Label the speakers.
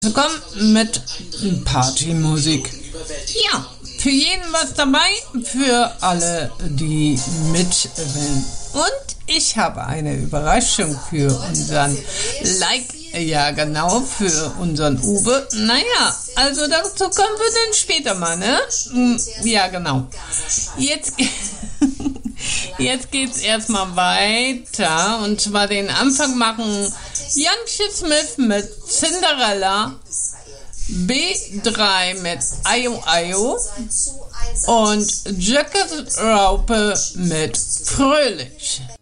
Speaker 1: Willkommen mit Partymusik. Ja, für jeden was dabei, für alle, die mitwillen. Und ich habe eine Überraschung für unseren ja genau, für unseren Uwe. Naja, also dazu kommen wir dann später mal, ne? Ja, genau. Jetzt geht's erstmal weiter, und zwar den Anfang machen Janke Smith mit Cinderella, B3 mit Ayo Ayo und Jacket Raupe mit Fröhlich.